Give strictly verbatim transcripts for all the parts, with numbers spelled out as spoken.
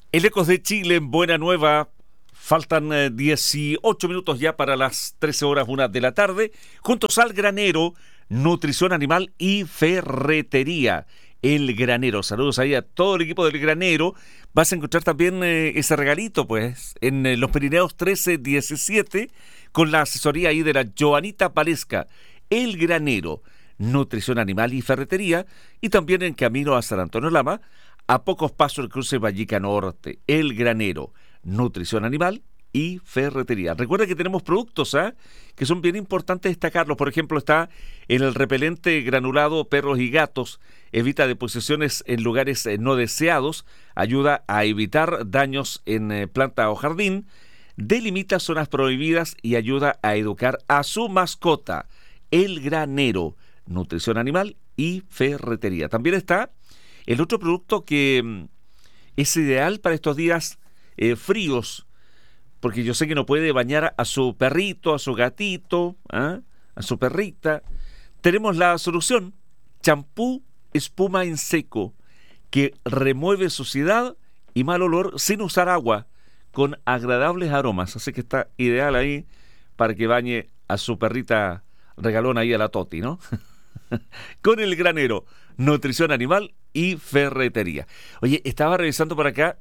El Ecos de Chile en Buena Nueva. Faltan eh, dieciocho minutos ya para las trece horas, una de la tarde. Juntos al Granero, Nutrición Animal y Ferretería. El Granero. Saludos ahí a todo el equipo del Granero. Vas a encontrar también eh, ese regalito, pues, en eh, los Pirineos trece diecisiete, con la asesoría ahí de la Joanita Palesca. El Granero, Nutrición Animal y Ferretería. Y también en camino a San Antonio Lama, a pocos pasos del cruce Vallica Norte. El Granero, Nutrición Animal y Ferretería. Recuerda que tenemos productos ¿eh? que son bien importantes destacarlos. Por ejemplo, está en el repelente granulado perros y gatos. Evita deposiciones en lugares eh, no deseados. Ayuda a evitar daños en eh, planta o jardín. Delimita zonas prohibidas y ayuda a educar a su mascota. El Granero, Nutrición Animal y Ferretería. También está el otro producto que mm, es ideal para estos días eh, fríos, porque yo sé que no puede bañar a su perrito, a su gatito, ¿eh? a su perrita. Tenemos la solución: champú espuma en seco, que remueve suciedad y mal olor sin usar agua, con agradables aromas. Así que está ideal ahí para que bañe a su perrita regalona ahí a la Toti, ¿no? Con el Granero, Nutrición Animal y Ferretería. Oye, estaba revisando por acá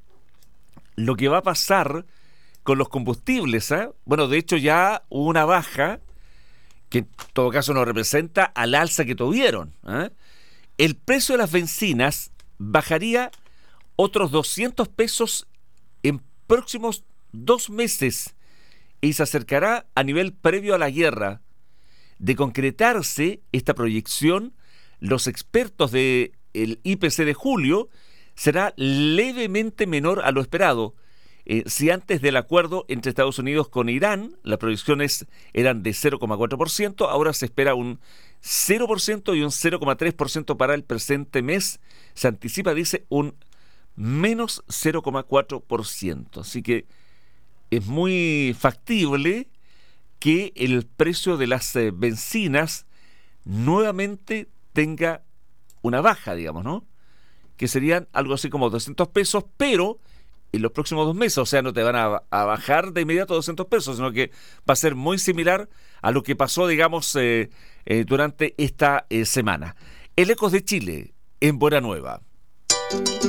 lo que va a pasar con los combustibles, ¿eh? Bueno, de hecho ya hubo una baja que en todo caso nos representa al alza que tuvieron, ¿eh? El precio de las bencinas bajaría otros doscientos pesos en próximos dos meses y se acercará a nivel previo a la guerra. De concretarse esta proyección, los expertos del I P C de julio será levemente menor a lo esperado. Eh, si antes del acuerdo entre Estados Unidos con Irán las proyecciones eran de cero coma cuatro por ciento, ahora se espera un cero por ciento y un cero coma tres por ciento para el presente mes. Se anticipa, dice, un menos cero coma cuatro por ciento. Así que es muy factible que el precio de las eh, bencinas nuevamente tenga una baja, digamos, ¿no? Que serían algo así como doscientos pesos, pero en los próximos dos meses, o sea, no te van a, a bajar de inmediato doscientos pesos, sino que va a ser muy similar a lo que pasó, digamos, eh, eh, durante esta eh, semana. El Ecos de Chile, en Buena Nueva.